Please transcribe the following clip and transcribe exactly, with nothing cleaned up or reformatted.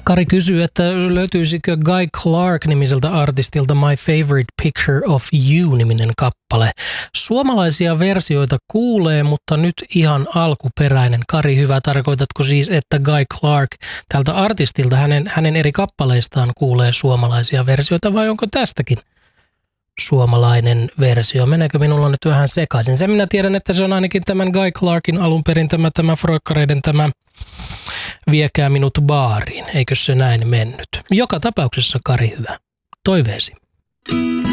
Kari kysyy, että löytyisikö Guy Clark-nimiseltä artistilta My Favorite Picture of You-niminen kappale. Suomalaisia versioita kuulee, mutta nyt ihan alkuperäinen. Kari, hyvä, tarkoitatko siis, että Guy Clark tältä artistilta, hänen, hänen eri kappaleistaan kuulee suomalaisia versioita, vai onko tästäkin suomalainen versio? Meneekö minulla nyt vähän sekaisin? Sen minä tiedän, että se on ainakin tämän Guy Clarkin alun perin tämä, tämä Frökkareiden tämä Viekää minut baariin. Eikö se näin mennyt? Joka tapauksessa, Kari, hyvä. Toiveesi.